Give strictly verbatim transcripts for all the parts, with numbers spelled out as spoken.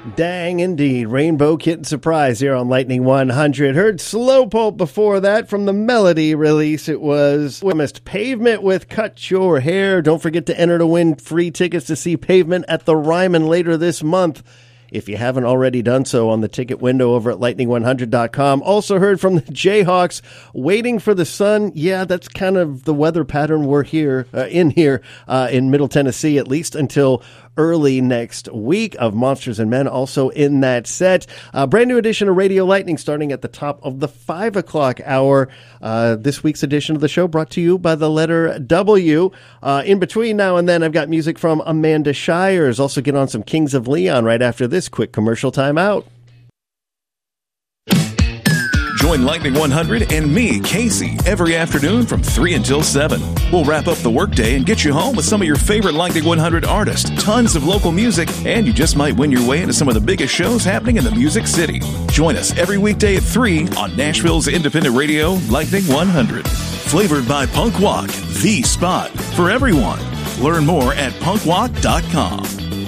Dang, indeed. Rainbow Kitten Surprise here on Lightning one hundred. Heard Slowpoke before that from the Melody release. It was Missed Pavement with Cut Your Hair. Don't forget to enter to win free tickets to see Pavement at the Ryman later this month, if you haven't already done so, on the ticket window over at lightning one hundred dot com. Also heard from the Jayhawks, Waiting for the Sun. Yeah, that's kind of the weather pattern we're here uh, in here uh, in Middle Tennessee, at least until early next week. Of Monsters and Men also in that set. A brand new edition of Radio Lightning starting at the top of the five o'clock hour. Uh, this week's edition of the show brought to you by the letter W. Uh, in between now and then, I've got music from Amanda Shires. Also get on some Kings of Leon right after this quick commercial time out. Join Lightning one hundred and me, Casey, every afternoon from three until seven. We'll wrap up the workday and get you home with some of your favorite Lightning one hundred artists, tons of local music, and you just might win your way into some of the biggest shows happening in the Music City. Join us every weekday at three on Nashville's independent radio, Lightning one hundred. Flavored by Punk Walk, the spot for everyone. Learn more at punk walk dot com.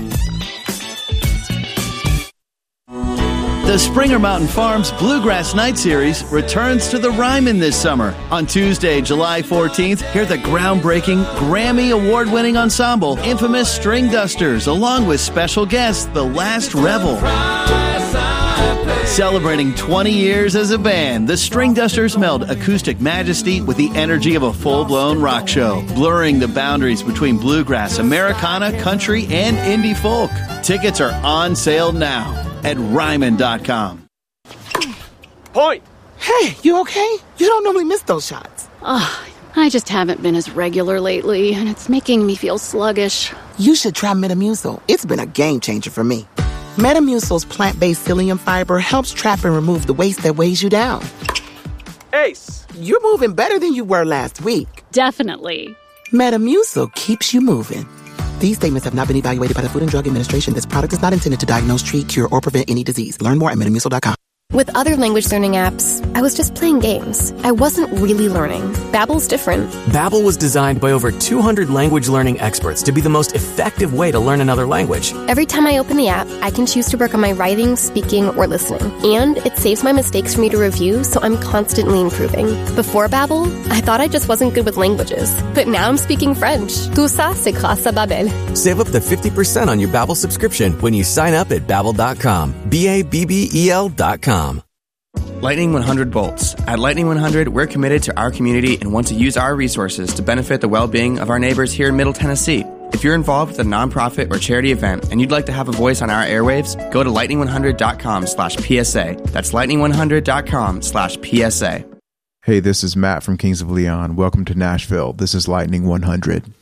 The Springer Mountain Farms Bluegrass Night Series returns to the Ryman this summer. On Tuesday, July fourteenth, hear the groundbreaking, Grammy Award-winning ensemble, Infamous String Dusters, along with special guests, The Last Rebel. Celebrating twenty years as a band, the String Dusters meld acoustic majesty with the energy of a full-blown rock show, blurring the boundaries between bluegrass, Americana, country, and indie folk. Tickets are on sale now at ryman dot com. Point! Hey, you okay? You don't normally miss those shots. Oh, I just haven't been as regular lately, and it's making me feel sluggish. You should try Metamucil. It's been a game changer for me. Metamucil's plant-based psyllium fiber helps trap and remove the waste that weighs you down. Ace! You're moving better than you were last week. Definitely. Metamucil keeps you moving. These statements have not been evaluated by the Food and Drug Administration. This product is not intended to diagnose, treat, cure, or prevent any disease. Learn more at metamucil dot com. With other language learning apps, I was just playing games. I wasn't really learning. Babbel's different. Babbel was designed by over two hundred language learning experts to be the most effective way to learn another language. Every time I open the app, I can choose to work on my writing, speaking, or listening. And it saves my mistakes for me to review, so I'm constantly improving. Before Babbel, I thought I just wasn't good with languages. But now I'm speaking French. Tout ça, c'est grâce à Babbel. Save up to fifty percent on your Babbel subscription when you sign up at babbel dot com. B A B B E L dot com. Lightning one hundred Volts. At Lightning one hundred, we're committed to our community and want to use our resources to benefit the well-being of our neighbors here in Middle Tennessee. If you're involved with a nonprofit or charity event and you'd like to have a voice on our airwaves, go to lightning one hundred dot com slash P S A. That's lightning one hundred dot com slash P S A. Hey, this is Matt from Kings of Leon. Welcome to Nashville. This is Lightning one hundred.